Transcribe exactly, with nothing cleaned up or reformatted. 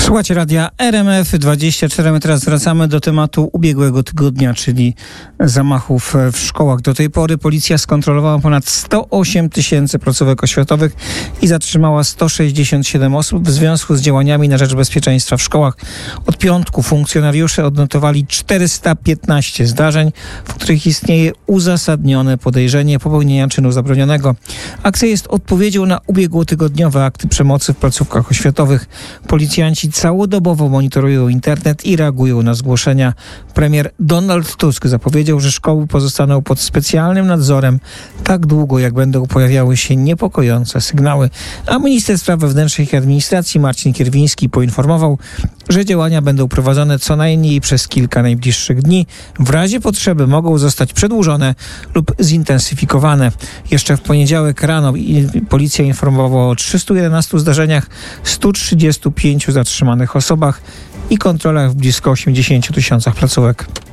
Słuchajcie radia R M F dwadzieścia cztery. My teraz wracamy do tematu ubiegłego tygodnia, czyli zamachów w szkołach. Do tej pory policja skontrolowała ponad sto osiem tysięcy placówek oświatowych i zatrzymała sto sześćdziesiąt siedem osób w związku z działaniami na rzecz bezpieczeństwa w szkołach. Od piątku funkcjonariusze odnotowali czterysta piętnaście zdarzeń, w których istnieje uzasadnione podejrzenie popełnienia czynu zabronionego. Akcja jest odpowiedzią na ubiegłotygodniowe akty przemocy w placówkach oświatowych. Policjanci całodobowo monitorują internet i reagują na zgłoszenia. Premier Donald Tusk zapowiedział, że szkoły pozostaną pod specjalnym nadzorem tak długo, jak będą pojawiały się niepokojące sygnały. A minister spraw wewnętrznych i administracji Marcin Kierwiński poinformował, że działania będą prowadzone co najmniej przez kilka najbliższych dni. W razie potrzeby mogą zostać przedłużone lub zintensyfikowane. Jeszcze w poniedziałek rano policja informowała o trzystu jedenastu zdarzeniach, stu trzydziestu pięciu zatrzymanych osobach i kontrolach w blisko osiemdziesięciu tysiącach placówek.